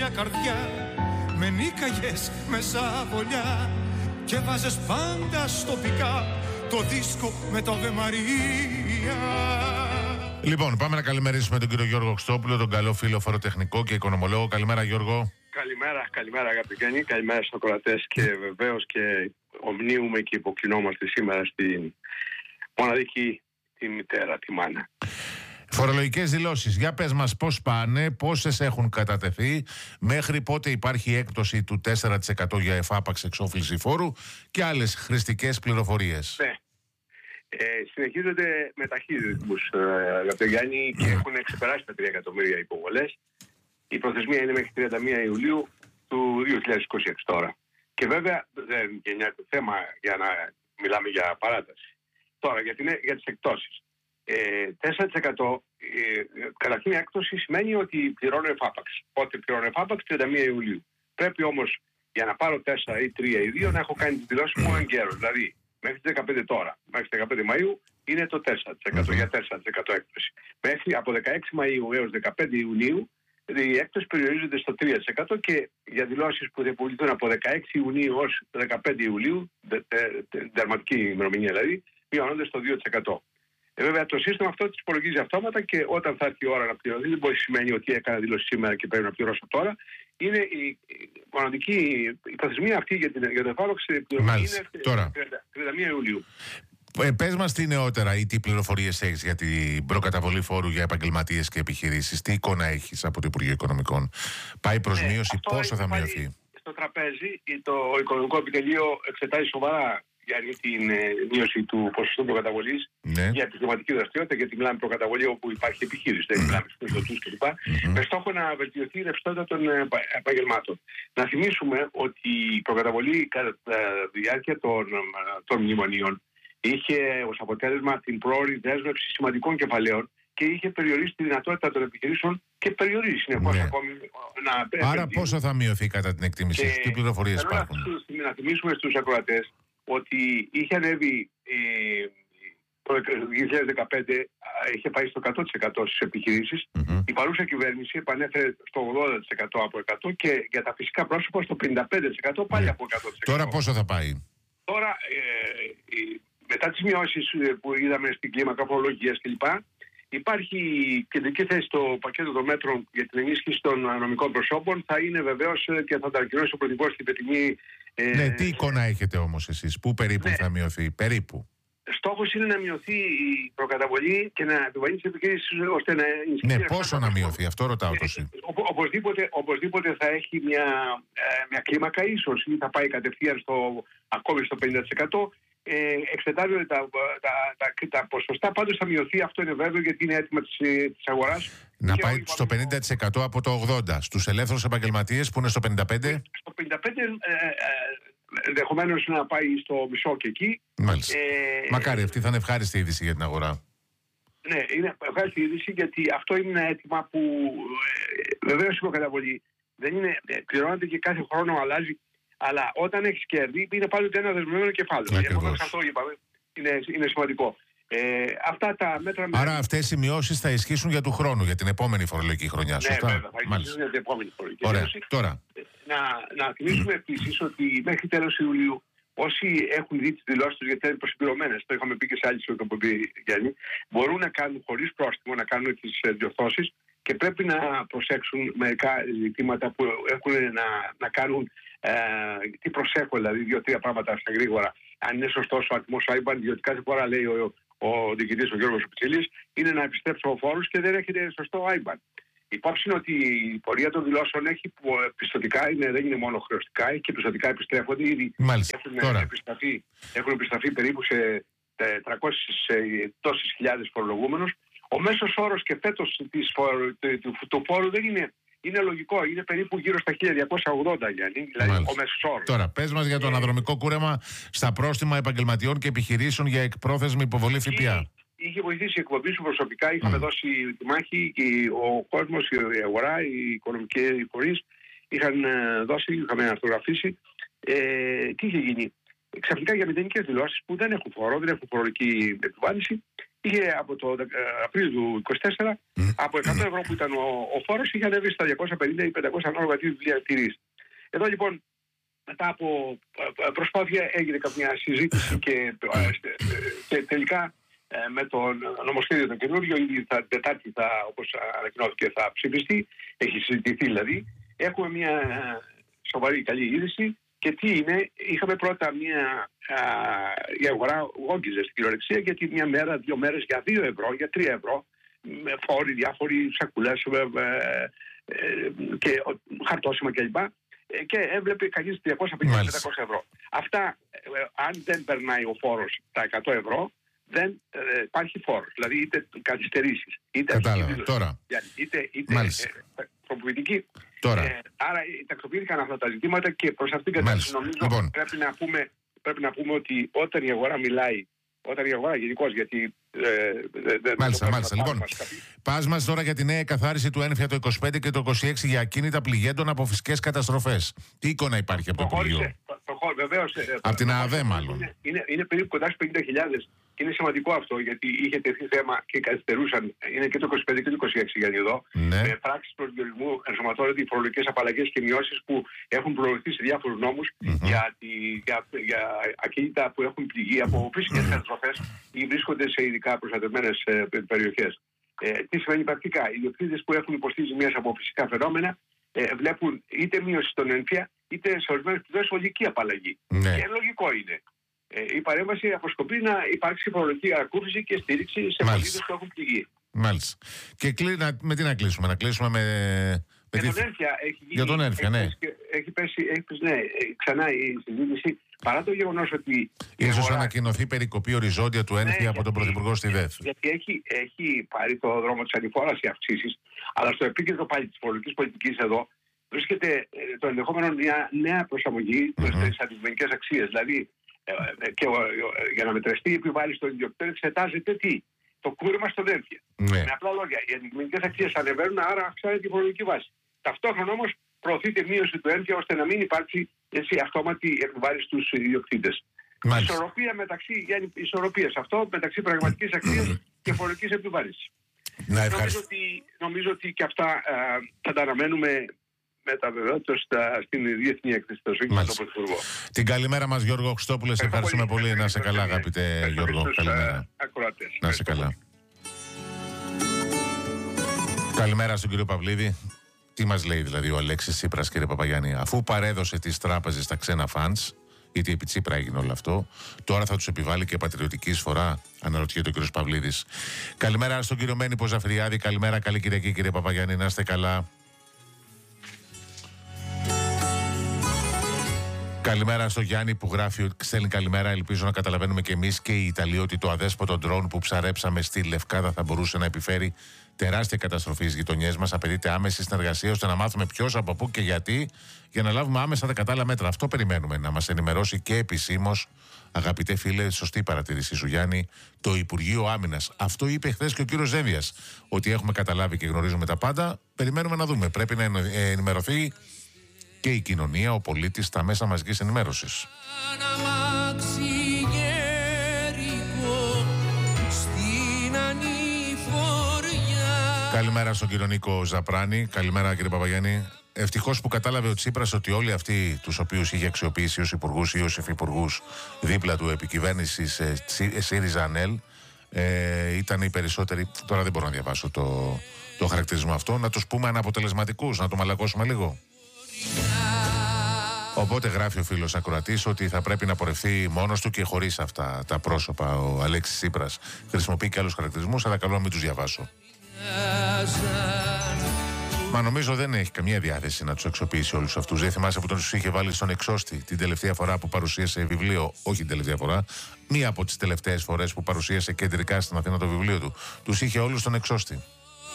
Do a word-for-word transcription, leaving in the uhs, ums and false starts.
Καρδιά, με νίκαγες μέσα βολιά και βάζες πάντα στο πικά το δίσκο με το Αβε Μαρία. Λοιπόν, πάμε να καλημερίσουμε τον κύριο Γιώργο Χρυστόπουλο, τον καλό φίλο φοροτεχνικό και οικονομολόγο. Καλημέρα, Γιώργο. Καλημέρα, καλημέρα αγαπητοί Γιάννη, καλημέρα στους ακροατές και βεβαίως και ομνίουμε και υποκλεινόμαστε σήμερα στην μοναδική τη μητέρα, τη μάνα. Φορολογικές δηλώσεις. Για πες μας πώς πάνε, πόσες έχουν κατατεθεί, μέχρι πότε υπάρχει έκπτωση του τέσσερα τοις εκατό για εφάπαξ εξόφληση φόρου και άλλες χρηστικές πληροφορίες. Ναι. Ε, συνεχίζονται με ταχύς ρυθμούς, αγαπητέ Γιάννη, και έχουν ξεπεράσει τα τρία εκατομμύρια υποβολές. Η προθεσμία είναι μέχρι τριάντα μία Ιουλίου του δύο χιλιάδες είκοσι έξι τώρα. Και βέβαια δεν γεννιάται θέμα για να μιλάμε για παράταση. Τώρα για, την, για τις εκτόσεις. Ε, τέσσερα τοις εκατό ε, καταρχήν έκπτωση σημαίνει ότι πληρώνω εφάπαξ. Πότε πληρώνω εφάπαξ? τριάντα μία Ιουλίου. Πρέπει όμως για να πάρω τέσσερα ή τρία ή δύο να έχω κάνει τη δηλώση μου εγκαίρως. Δηλαδή μέχρι τις δεκαπέντε τώρα, μέχρι τις δεκαπέντε Μαΐου είναι το τέσσερα τοις εκατό, mm-hmm. για τέσσερα τοις εκατό έκπτωση. Μέχρι από δεκαέξι Μαΐου έως δεκαπέντε Ιουνίου η έκπτωση περιορίζεται στο τρία τοις εκατό και για δηλώσεις που θα υποβληθούν από δεκαέξι Ιουνίου ως δεκαπέντε Ιουλίου, τερματική ημερομηνία δηλαδή, μειώνονται στο δύο τοις εκατό. Ε, βέβαια το σύστημα αυτό τις υπολογίζει αυτόματα και όταν θα έρθει η ώρα να πληρωθεί, δεν μπορεί να σημαίνει ότι έκανα δήλωση σήμερα και πρέπει να πληρώσω τώρα. Είναι η, η μοναδική η προθεσμία αυτή για, την, για το εφάπαξ πληρωμή είναι τώρα. τριάντα μία Ιουλίου. Ε, πες μας τι νεότερα ή τι πληροφορίες έχεις για την προκαταβολή φόρου για επαγγελματίες και επιχειρήσεις, τι εικόνα έχεις από το Υπουργείο Οικονομικών, πάει προς μείωση, ε, πόσο θα μειωθεί? Στο τραπέζι το Οικονομικό Επιτελείο εξετάζει σοβαρά για την ε, μείωση του ποσοστού προκαταβολής, ναι, για επιχειρηματική δραστηριότητα, γιατί μιλάμε προκαταβολή όπου υπάρχει επιχείρηση, δεν μιλάμε στους μισθωτούς κλπ. Mm-hmm. Με στόχο να βελτιωθεί η ρευστότητα των ε, επαγγελμάτων. Να θυμίσουμε ότι η προκαταβολή κατά τη διάρκεια των, των μνημονίων είχε ως αποτέλεσμα την πρόωρη δέσμευση σημαντικών κεφαλαίων και είχε περιορίσει τη δυνατότητα των επιχειρήσεων και περιορίζει συνεχώς, ναι, ακόμη να... Άρα πόσο θα μειωθεί κατά την εκτίμηση, και τι πληροφορίες υπάρχουν? Να, να θυμίσουμε στους ακροατές ότι είχε ανέβει ε, το δύο χιλιάδες δεκαπέντε, είχε πάει στο εκατό τοις εκατό στις επιχειρήσεις. Mm-hmm. Η παρούσα κυβέρνηση επανέφερε στο ογδόντα τοις εκατό από εκατό και για τα φυσικά πρόσωπα στο πενήντα πέντε τοις εκατό πάλι, mm, από εκατό τοις εκατό. Τώρα πόσο θα πάει? Τώρα ε, η, μετά τις μειώσεις που είδαμε στην κλίμακα φορολογίας κλπ, υπάρχει κεντρική θέση στο πακέτο των μέτρων για την ενίσχυση των νομικών προσώπων. Θα είναι βεβαίως και θα τα ανακοινώσει ο Πρωθυπουργός στην πετεινή. Ε, ναι, τι εικόνα έχετε όμως εσείς, πού περίπου, ναι, θα μειωθεί, περίπου? Στόχος είναι να μειωθεί η προκαταβολή και να επιβαρύνει τις επιχειρήσεις ώστε να ενισχύσει. Ναι, πόσο να μειωθεί, αυτό ρωτάω τόσο. Οπο, οπωσδήποτε, οπωσδήποτε θα έχει μια, ε, μια κλίμακα ίσως ή θα πάει κατευθείαν στο, ακόμη στο πενήντα τοις εκατό. Ε, εξετάζονται τα, τα, τα, τα ποσοστά, πάντως θα μειωθεί, αυτό είναι βέβαιο, γιατί είναι έτοιμα της, της αγοράς. Να πάει στο πενήντα τοις εκατό από το ογδόντα τοις εκατό στους ελεύθερους επαγγελματίες που είναι στο πενήντα πέντε τοις εκατό. Στο πενήντα πέντε τοις εκατό ε, ε, ενδεχομένως να πάει στο μισό και εκεί. Μάλιστα. Ε, Μακάρι, αυτή θα είναι ευχάριστη είδηση για την αγορά. Ναι, είναι ευχάριστη είδηση, γιατί αυτό είναι ένα αίτημα που ε, βεβαίως η προκαταβολή δεν είναι, πληρώνεται και κάθε χρόνο αλλάζει. Αλλά όταν έχεις κέρδη, είναι πάντοτε ένα δεσμευμένο κεφάλαιο. Αυτό είπαμε, είναι, είναι σημαντικό. Ε, αυτά τα μέτρα... Άρα αυτές οι μειώσεις θα ισχύσουν για του χρόνου, για την επόμενη φορολογική χρονιά, σωστά? Ναι, βέβαια, θα ισχύσουν για την επόμενη φορολογική χρονιά. Τώρα. Να, να θυμίσουμε επίσης ότι μέχρι τέλος Ιουλίου, όσοι έχουν δει τις δηλώσεις τους, γιατί είναι προσυμπληρωμένες, το είχαμε πει και σε άλλη εκπομπή, Γιάννη, μπορούν να κάνουν χωρίς πρόστιμο, να κάνουν τις διορθώσεις και πρέπει να προσέξουν μερικά ζητήματα που έχουν να, να κάνουν. Ε, τι προσέχω, δηλαδή, δύο-τρία πράγματα στα γρήγορα. Αν είναι σωστός ο αριθμός άιμπαν, διότι κάθε φορά λέει ο, ο, ο διοικητής, ο Γιώργος Πιτσίλης, είναι να επιστρέψω ο φόρους και δεν έχετε σωστό άιμπαν. Υπόψη είναι ότι η πορεία των δηλώσεων έχει πιστωτικά, είναι, δεν είναι μόνο χρεωστικά, και πιστωτικά επιστρέφονται. Ήδη έχουν επιστραφεί, έχουν επιστραφεί περίπου σε τριακόσιες τόσες χιλιάδες φορολογούμενους. Ο μέσος όρος και φέτος της, του, του φόρου δεν είναι. Είναι λογικό, είναι περίπου γύρω στα χίλια διακόσια ογδόντα, Γιάννη, δηλαδή ο μέσος όρος. Τώρα, πες μας για το αναδρομικό κούρεμα στα πρόστιμα επαγγελματιών και επιχειρήσεων για εκπρόθεσμη υποβολή ΦΠΑ. Είχε βοηθήσει η εκπομπή σου προσωπικά, είχαμε mm. δώσει τη μάχη, και ο κόσμος, η αγορά, οι οικονομικοί φορείς είχαν δώσει, είχαμε αυτογραφήσει. Ε, τι είχε γίνει? Ξαφνικά για μηδενικές δηλώσεις που δεν έχουν φόρο, δεν έχουν φορολογική επιβάρυνση, είχε από το Απρίλιο του είκοσι τέσσερα, mm. από εκατό ευρώ που ήταν ο, ο φόρος, είχε ανέβει στα διακόσια πενήντα ή πεντακόσια ανάλογα τι βιβλία τηρείς. Εδώ λοιπόν, μετά από προσπάθεια έγινε κάποια συζήτηση και, και τελικά με τον νομοσχέδιο το καινούριο, ήδη την Τετάρτη, θα, όπως ανακοινώθηκε, θα ψηφιστεί, έχει συζητηθεί δηλαδή. Έχουμε μια σοβαρή καλή είδηση. Και τι είναι, είχαμε πρώτα μια α, η αγορά γόγγιζε στην κυριολεξία, γιατί μια μέρα, δύο μέρες για δύο ευρώ, για τρία ευρώ, με φόροι, διάφοροι σακουλές ε, ε, και χαρτόσημα κλπ. Και, και έβλεπε κανείς τριακόσια πενήντα με πεντακόσια ευρώ. Αυτά, ε, αν δεν περνάει ο φόρος τα εκατό ευρώ, δεν ε, υπάρχει φόρος. Δηλαδή είτε καθυστερήσεις, είτε κατάλαβα, τώρα. είτε, είτε ε, προποποιητική. Τώρα. Ε, άρα τακτοποιήθηκαν αυτά τα ζητήματα και προς αυτήν την κατάσταση νομίζω λοιπόν. πρέπει, να πούμε, πρέπει να πούμε ότι όταν η αγορά μιλάει, όταν η αγορά γενικώς, γιατί... Ε, δε, δε, μάλιστα, μάλιστα. Λοιπόν, πας μας τώρα για τη νέα εκαθάριση του ΕΝΦΙΑ το είκοσι πέντε και το είκοσι έξι για ακίνητα πληγέντων από φυσικές καταστροφές. Τι εικόνα υπάρχει από το Υπουργείο? Βεβαίως. Από την ΑΑΔΕ μάλλον. Είναι, είναι, είναι περίπου κοντά στις πενήντα χιλιάδες. Και είναι σημαντικό αυτό, γιατί είχε τεθεί θέμα και καθυστερούσαν. Είναι και το είκοσι πέντε και το είκοσι έξι για εδώ. Ναι. Με πράξεις προσδιορισμού ενσωματώνονται οι φορολογικές απαλλαγές και μειώσεις που έχουν προωθηθεί σε διάφορους νόμους mm-hmm. για, τη, για, για ακίνητα που έχουν πληγεί από φυσικές καταστροφές ή βρίσκονται σε ειδικά προστατευμένες ε, περιοχές. Ε, τι σημαίνει πρακτικά? Οι ιδιοκτήτες που έχουν υποστεί ζημίες από φυσικά φαινόμενα ε, βλέπουν είτε μείωση στον ΕΝΦΙΑ είτε σε ορισμένες περιπτώσεις ολική απαλλαγή. Ναι. Και λογικό είναι. Η παρέμβαση αποσκοπεί να υπάρξει φορολογική ανακούφιση και στήριξη σε πολίτες που έχουν πληγεί. Μάλιστα. Και κλείνα, με τι να κλείσουμε, να κλείσουμε με... με τον ΕΝΦΙΑ έχει γίνει... Για τον ΕΝΦΙΑ, ναι. Έχει πέσει, έχει πέσει ναι, ξανά η συζήτηση, παρά το γεγονός ότι... Ίσως αγορά... ανακοινωθεί περικοπή οριζόντια του ΕΝΦΙΑ ναι, από τον Πρωθυπουργό στη ΔΕΘ. Γιατί έχει, έχει πάρει το δρόμο της ανηφόρας οι αυξήσεις, αλλά στο επίκεντρο πάλι της φορολογικής πολιτικής εδώ βρίσκεται το ενδεχόμενο μια νέα προσαρμογή mm-hmm. στις αντικειμενικές αξίες. Δηλαδή, και για να μετρηστεί η επιβάλληση των ιδιοκτήτων εξετάζεται τι? Το κούρεμα στον ΕΝΦΙΑ. Ναι. Με απλά λόγια, οι αντικειμενικές αξίες ανεβαίνουν, άρα αυξάνεται η φορολογική βάση. Ταυτόχρονα όμως προωθείται μείωση του ΕΝΦΙΑ ώστε να μην υπάρξει έτσι, αυτόματη επιβάλληση στους ιδιοκτήτες. Ισορροπία μεταξύ, για ισορροπία σε αυτό μεταξύ πραγματικής αξίας και φορολογικής επιβάλλησης. Νομίζω ότι, νομίζω ότι και αυτά α, θα τα αναμένουμε με τα βεβαιότητα στην διεθνή έκθεση του Πρωθυπουργού. Την καλημέρα μας, Γιώργο Χριστόπουλε. Σε ευχαριστούμε πολύ. πολύ. Να σε καλά, αγαπητέ Γιώργο. Καλημέρα. Ακροατές. Να σε καλά. Καλημέρα στον κύριο Παυλίδη. Τι μας λέει δηλαδή ο Αλέξης Τσίπρας, κύριε Παπαγιάννη? Αφού παρέδωσε τις τράπεζες στα ξένα φαντς, γιατί επί Τσίπρα έγινε όλο αυτό, τώρα θα τους επιβάλλει και πατριωτική εισφορά, αναρωτιέται ο κύριος Παυλίδης. Καλημέρα στον κύριο Μένυπο Ζαφριάδη. Καλημέρα, καλή Κυριακή, κύριε Παπαγιάννη. Να είστε καλά. Καλημέρα στο Γιάννη που γράφει, στέλνει καλημέρα. Ελπίζω να καταλαβαίνουμε και εμείς και οι Ιταλοί ότι το αδέσποτο ντρόουν που ψαρέψαμε στη Λευκάδα θα μπορούσε να επιφέρει τεράστια καταστροφή στις γειτονιές μας. Απαιτείται άμεση συνεργασία ώστε να μάθουμε ποιος, από πού και γιατί, για να λάβουμε άμεσα τα κατάλληλα μέτρα. Αυτό περιμένουμε, να μας ενημερώσει και επισήμως, αγαπητέ φίλε, σωστή παρατήρηση σου Γιάννη, το Υπουργείο Άμυνας. Αυτό είπε χθες και ο κύριος Ζέμβιας, ότι έχουμε καταλάβει και γνωρίζουμε τα πάντα. Περιμένουμε να δούμε. Πρέπει να ενημερωθεί και η κοινωνία, ο πολίτης, στα μέσα μαζικής ενημέρωσης. Καλημέρα στον κύριο Νίκο Ζαπράνη. Καλημέρα, κύριε Παπαγιάννη. Ευτυχώς που κατάλαβε ο Τσίπρας ότι όλοι αυτοί τους οποίους είχε αξιοποιήσει ως υπουργούς ή ως υφυπουργούς δίπλα του επικυβέρνησης ε, ΣΥΡΙΖΑ ΑΝΕΛ ε, ήταν οι περισσότεροι. Τώρα δεν μπορώ να διαβάσω το, το χαρακτηρισμό αυτό. Να τους πούμε αναποτελεσματικούς, να το μαλακώσουμε λίγο. Οπότε γράφει ο φίλος ακροατής ότι θα πρέπει να πορευτεί μόνος του και χωρίς αυτά τα πρόσωπα ο Αλέξης Τσίπρας. Χρησιμοποιεί και άλλους χαρακτηρισμούς, αλλά καλό να μην τους διαβάσω. Μα νομίζω δεν έχει καμία διάθεση να τους αξιοποιήσει όλους αυτούς. Δεν θυμάσαι που τον τους είχε βάλει στον εξώστη την τελευταία φορά που παρουσίασε βιβλίο? Όχι την τελευταία φορά, μία από τις τελευταίες φορές που παρουσίασε κεντρικά στην Αθήνα το βιβλίο του. Τους είχε όλους στον εξώστη.